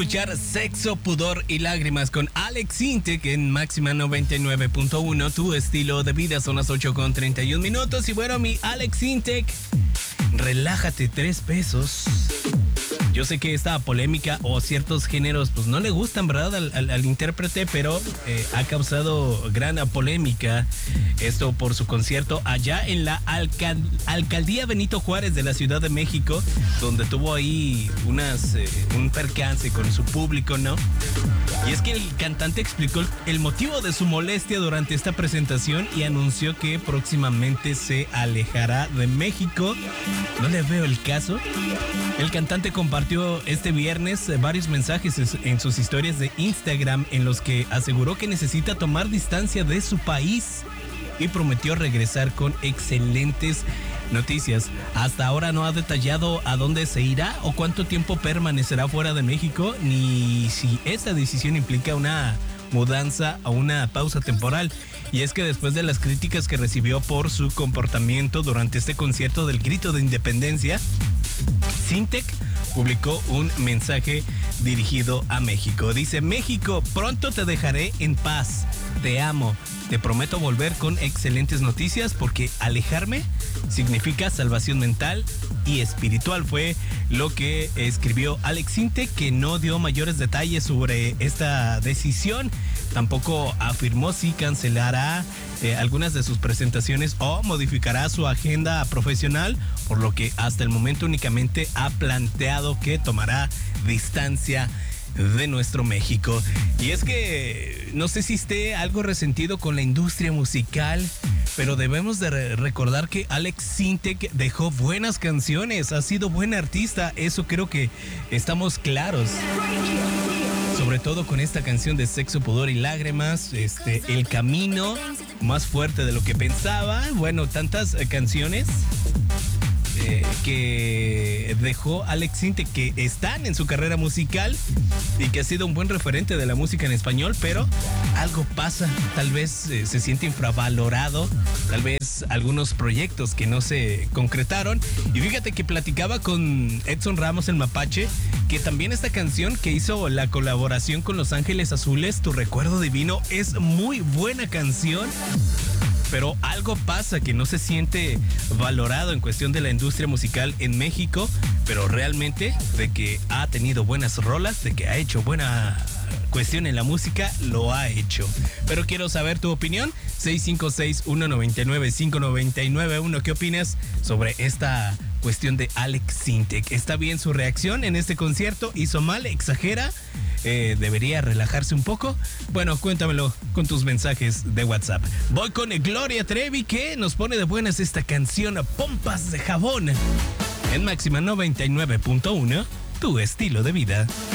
Escuchar Sexo, Pudor y Lágrimas con Alex Intec en Máxima 99.1, tu estilo de vida. Son las 8:31 y bueno, mi Alex Intec, relájate, 3 pesos. Yo sé que esta polémica o ciertos géneros pues no le gustan, ¿verdad? Al intérprete, pero ha causado gran polémica esto por su concierto allá en la Alcaldía Benito Juárez de la Ciudad de México, donde tuvo ahí un percance con su público, ¿no? Y es que el cantante explicó el motivo de su molestia durante esta presentación y anunció que próximamente se alejará de México. No le veo el caso. El cantante compartió este viernes varios mensajes en sus historias de Instagram en los que aseguró que necesita tomar distancia de su país y prometió regresar con excelentes noticias. Hasta ahora no ha detallado a dónde se irá o cuánto tiempo permanecerá fuera de México, ni si esta decisión implica una mudanza o una pausa temporal. Y es que después de las críticas que recibió por su comportamiento durante este concierto del Grito de Independencia, Intec publicó un mensaje dirigido a México. Dice: México, pronto te dejaré en paz. Te amo. Te prometo volver con excelentes noticias porque alejarme significa salvación mental y espiritual. Fue lo que escribió Alex Intec, que no dio mayores detalles sobre esta decisión. Tampoco afirmó si cancelará algunas de sus presentaciones o modificará su agenda profesional, por lo que hasta el momento únicamente ha planteado que tomará distancia de nuestro México. Y es que no sé si esté algo resentido con la industria musical, pero debemos de recordar que Alex Intec dejó buenas canciones, ha sido buen artista, eso creo que estamos claros. Sobre todo con esta canción de Sexo, Pudor y Lágrimas, El Camino, Más Fuerte de lo que Pensaba. Bueno, tantas canciones que dejó Alex Intec que están en su carrera musical y que ha sido un buen referente de la música en español, pero algo pasa, tal vez se siente infravalorado, tal vez algunos proyectos que no se concretaron. Y fíjate que platicaba con Edson Ramos, el Mapache, que también esta canción que hizo la colaboración con Los Ángeles Azules, Tu Recuerdo Divino, es muy buena canción, pero algo pasa que no se siente valorado en cuestión de la industria musical en México, pero realmente de que ha tenido buenas rolas, de que ha hecho buena cuestión en la música, lo ha hecho. Pero quiero saber tu opinión, 656-199-5991, ¿qué opinas sobre esta cuestión de Alex Intec? ¿Está bien su reacción en este concierto? ¿Hizo mal? ¿Exagera? ¿Debería relajarse un poco? Bueno, cuéntamelo con tus mensajes de WhatsApp. Voy con Gloria Trevi, que nos pone de buenas esta canción Pompas de Jabón en Máxima 99.1, tu estilo de vida.